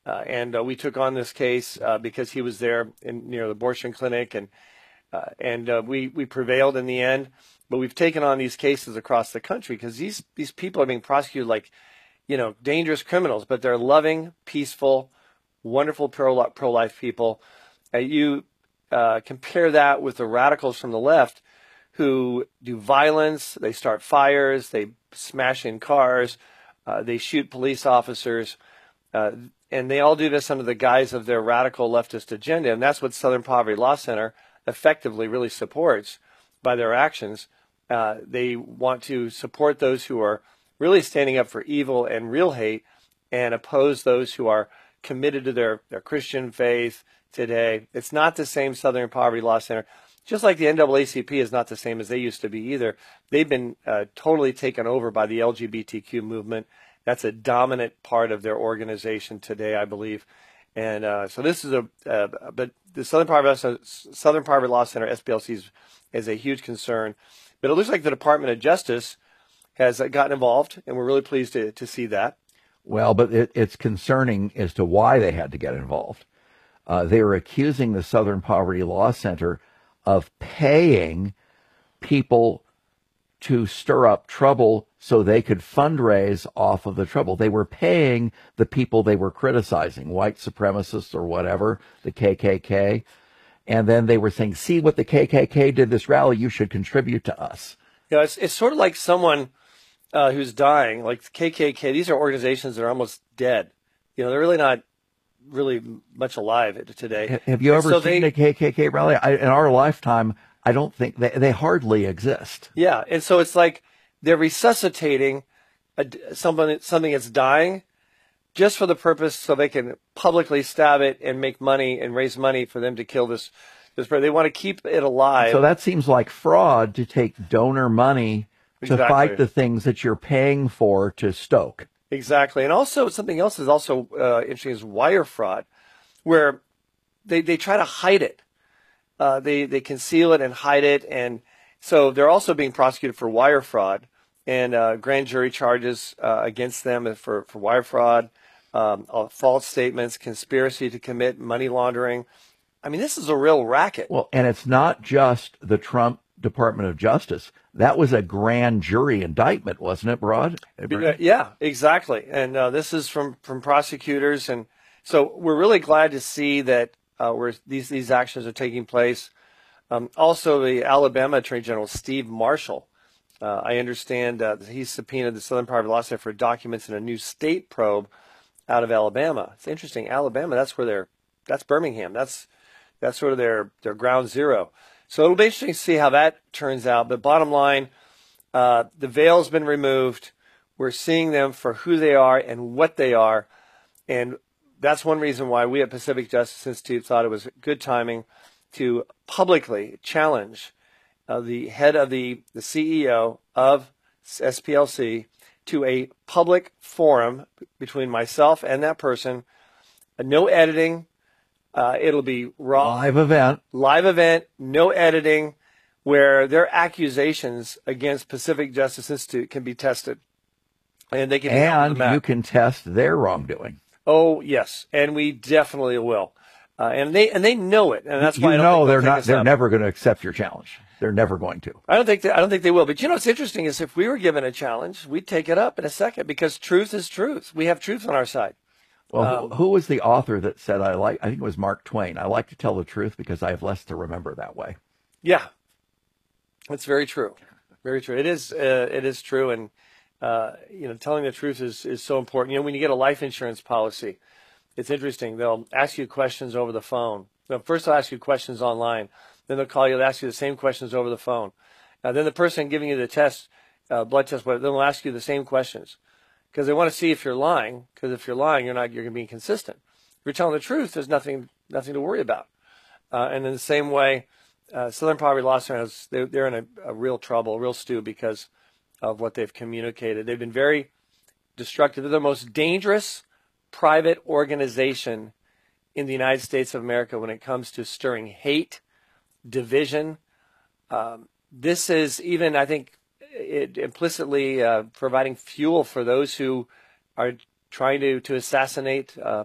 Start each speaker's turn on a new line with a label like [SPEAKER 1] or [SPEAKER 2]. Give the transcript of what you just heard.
[SPEAKER 1] and we took on this case because he was there near the abortion clinic, and we prevailed in the end. But we've taken on these cases across the country because these people are being prosecuted like, dangerous criminals, but they're loving, peaceful, wonderful pro-life people. You compare that with the radicals from the left who do violence, they start fires, they smash in cars, they shoot police officers, and they all do this under the guise of their radical leftist agenda. And that's what Southern Poverty Law Center effectively really supports by their actions. They want to support those who are really standing up for evil and real hate and oppose those who are committed to their Christian faith today. It's not the same Southern Poverty Law Center. Just like the NAACP is not the same as they used to be either. They've been totally taken over by the LGBTQ movement. That's a dominant part of their organization today, I believe. And so this is but the Southern Poverty Law Center, SPLC, is a huge concern. But it looks like the Department of Justice has gotten involved, and we're really pleased to see that.
[SPEAKER 2] Well, but it's concerning as to why they had to get involved. They were accusing the Southern Poverty Law Center of paying people to stir up trouble so they could fundraise off of the trouble. They were paying the people they were criticizing, white supremacists or whatever, the KKK. And then they were saying, see what the KKK did this rally, you should contribute to us.
[SPEAKER 1] It's sort of like someone who's dying, like the KKK. These are organizations that are almost dead. They're really not really much alive today.
[SPEAKER 2] Have you ever seen a KKK rally? In our lifetime, I don't think they hardly exist.
[SPEAKER 1] Yeah, and so it's like they're resuscitating something that's dying just for the purpose so they can publicly stab it and make money and raise money for them to kill this person. They want to keep it alive.
[SPEAKER 2] So that seems like fraud to take donor money to fight the things that you're paying for to stoke.
[SPEAKER 1] Exactly. And also something else is also interesting is wire fraud, where they try to hide it. They conceal it and hide it. And so they're also being prosecuted for wire fraud and grand jury charges against them for wire fraud, false statements, conspiracy to commit money laundering. I mean, this is a real racket.
[SPEAKER 2] Well, and it's not just the Trump Department of Justice. That was a grand jury indictment, wasn't it, Brad?
[SPEAKER 1] Yeah, exactly. And this is from prosecutors. And so we're really glad to see that these actions are taking place. Also, the Alabama Attorney General, Steve Marshall, I understand he's subpoenaed the Southern Poverty Law Center for documents in a new state probe out of Alabama. It's interesting. Alabama, that's Birmingham. That's sort of their ground zero. So it'll be interesting to see how that turns out. But bottom line, the veil's been removed. We're seeing them for who they are and what they are. And that's one reason why we at Pacific Justice Institute thought it was good timing to publicly challenge the head of the CEO of SPLC to a public forum between myself and that person. No editing. It'll be raw.
[SPEAKER 2] Live event,
[SPEAKER 1] no editing, where their accusations against Pacific Justice Institute can be tested. And they can be held to the mat.
[SPEAKER 2] You can test their wrongdoing.
[SPEAKER 1] Oh, yes. And we definitely will. And they know it. And that's why
[SPEAKER 2] they're never going to accept your challenge. They're never going to.
[SPEAKER 1] I don't think they will. But what's interesting is if we were given a challenge, we'd take it up in a second because truth is truth. We have truth on our side.
[SPEAKER 2] Well, who was the author that said, I think it was Mark Twain, I like to tell the truth because I have less to remember that way.
[SPEAKER 1] Yeah, that's very true. Very true. It is true. And, telling the truth is so important. When you get a life insurance policy, it's interesting. They'll ask you questions over the phone. First they'll ask you questions online. Then they'll call you, they'll ask you the same questions over the phone. Then the person giving you the test, blood test, they'll ask you the same questions. Because they want to see if you're lying. Because if you're lying, you're going to be consistent. If you're telling the truth, there's nothing to worry about. And in the same way, Southern Poverty Law Center, they're in a real trouble, a real stew because of what they've communicated. They've been very destructive. They're the most dangerous private organization in the United States of America when it comes to stirring hate, division. This is even, I think, it implicitly providing fuel for those who are trying to assassinate